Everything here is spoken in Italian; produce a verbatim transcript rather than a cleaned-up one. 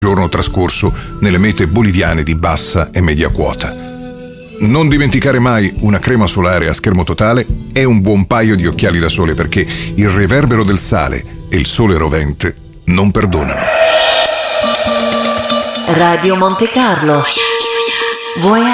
giorno trascorso nelle mete boliviane di bassa e media quota. Non dimenticare mai una crema solare a schermo totale e un buon paio di occhiali da sole, perché il riverbero del sale e il sole rovente non perdonano. Radio Monte Carlo. Vuoi